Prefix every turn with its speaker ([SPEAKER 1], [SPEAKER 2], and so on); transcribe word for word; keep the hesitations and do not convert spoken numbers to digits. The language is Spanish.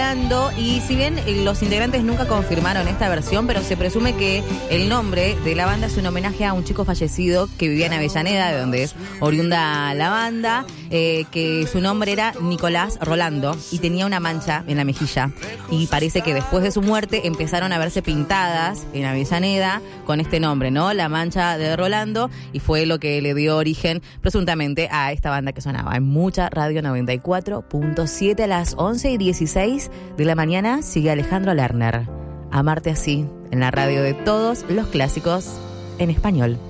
[SPEAKER 1] Rolando, y si bien eh, los integrantes nunca confirmaron esta versión, pero se presume que el nombre de la banda es un homenaje a un chico fallecido que vivía en Avellaneda, de donde es oriunda la banda, eh, que su nombre era Nicolás Rolando y tenía una mancha en la mejilla, y parece que después de su muerte empezaron a verse pintadas en Avellaneda con este nombre, ¿no? La mancha de Rolando, y fue lo que le dio origen presuntamente a esta banda que sonaba en Mucha Radio noventa y cuatro punto siete. A las once y dieciséis de la mañana sigue Alejandro Lerner. Amarte así, en la radio de todos los clásicos en español.